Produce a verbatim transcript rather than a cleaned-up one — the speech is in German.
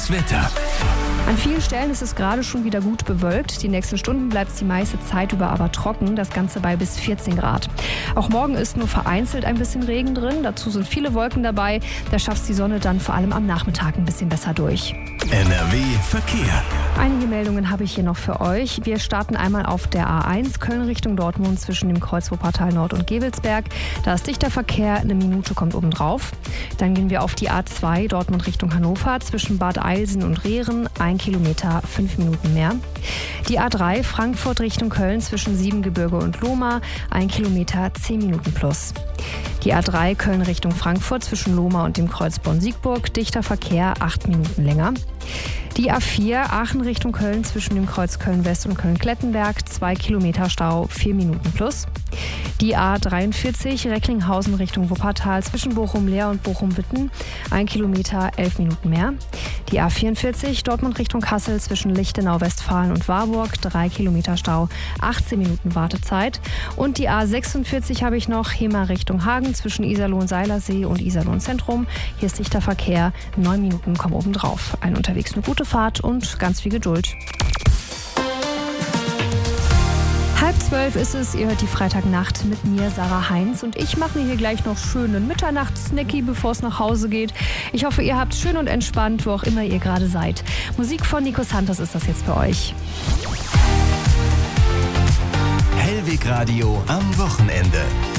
Das Wetter. An vielen Stellen ist es gerade schon wieder gut bewölkt. Die nächsten Stunden bleibt es die meiste Zeit über aber trocken, das Ganze bei bis vierzehn Grad. Auch morgen ist nur vereinzelt ein bisschen Regen drin. Dazu sind viele Wolken dabei. Da schafft die Sonne dann vor allem am Nachmittag ein bisschen besser durch. N R W Verkehr. Einige Meldungen habe ich hier noch für euch. Wir starten einmal auf der A eins Köln Richtung Dortmund zwischen dem Kreuz Wuppertal Nord und Gevelsberg. Da ist dichter Verkehr, eine Minute kommt obendrauf. Dann gehen wir auf die A zwei Dortmund Richtung Hannover zwischen Bad Eilsen und Rehren. Ein Kilometer, fünf Minuten mehr. Die A drei Frankfurt Richtung Köln zwischen Siebengebirge und Lohmar. Ein Kilometer, zehn Minuten plus. Die A drei Köln Richtung Frankfurt zwischen Lohmar und dem Kreuz Bonn-Siegburg. Dichter Verkehr, acht Minuten länger. Die A vier Aachen Richtung Köln zwischen dem Kreuz Köln-West und Köln-Klettenberg. Zwei Kilometer Stau, vier Minuten plus. Die A dreiundvierzig Recklinghausen Richtung Wuppertal zwischen Bochum-Leer und Bochum-Witten. Ein Kilometer, elf Minuten mehr. Die A vierundvierzig Dortmund Richtung Kassel zwischen Lichtenau-Westfalen und Warburg. Drei Kilometer Stau, achtzehn Minuten Wartezeit. Und die A sechsundvierzig habe ich noch, Hemer Richtung Hagen zwischen Iserlohn-Seilersee und Iserlohn-Zentrum. Hier ist dichter Verkehr, neun Minuten kommen obendrauf. Ein unterwegs eine gute Fahrt und ganz viel Geduld. Halb zwölf ist es, ihr hört die Freitagnacht mit mir, Sarah Heinz. Und ich mache mir hier gleich noch schönen Mitternachtssnacky, bevor es nach Hause geht. Ich hoffe, ihr habt schön und entspannt, wo auch immer ihr gerade seid. Musik von Nico Santos ist das jetzt für euch. Hellweg Radio am Wochenende.